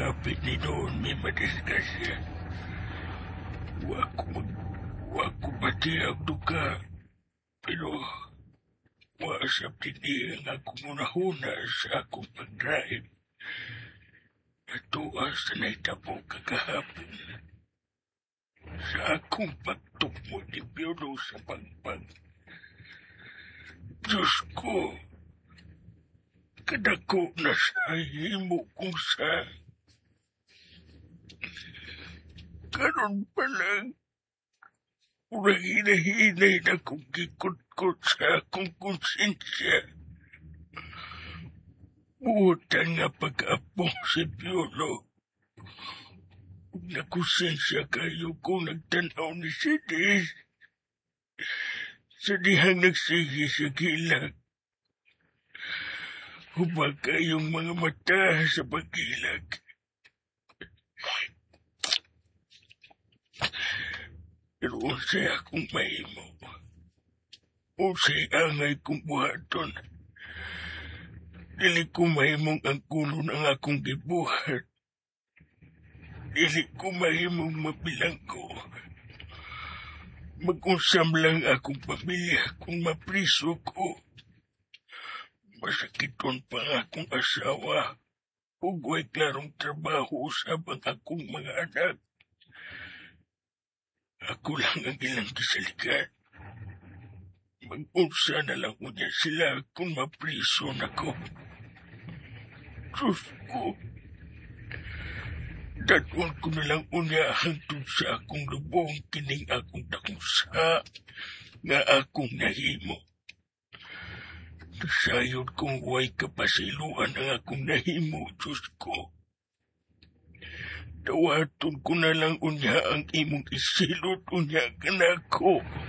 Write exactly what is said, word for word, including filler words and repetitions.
kapit ni noon may madisgrasya. Waku mag... Waku pati ang duka. Pero... Wasap hindi ang akong unahuna sa akong pag-drive. Natuas na naitapong kakahapon. Sa akong pagtukmo ni Piolo sa pagpag. Diyos ko, kadako na sa himo kung sa... Karon pa lang, urang hinahinay na kong gikot-kot sa akong konsensya. Buotan nga pag-apong si Piolo. Kung nakonsensya kayo kung nagtanaw ni si Des. Sa dihang nagsigi sa gilag. Hubag kayong mga mata sa paggilag. Pero unsay akong mahimo. Unsay angay kong buhaton. Dili ko mahimong ang kulo ng akong gibuhat. Dili ko mahimong mabilang ko. Mag-unsam lang akong pamilya kung mapriso ko. Masakiton pa ang akong asawa. Ug way klarong trabaho usab ang akong mga anak. Ako lang ang ilang kisalikan. Mag-unsa na lang unya sila kung mapriso na ko. Diyos ko. Daton ko na lang unya hangtod sa akong lubong kining akong takusa nga akong nahimo. Nasayod kong way kapasiluan ang akong nahimo, Diyos ko. Dawaton ko na lang unya ang imong isilot unya kanako.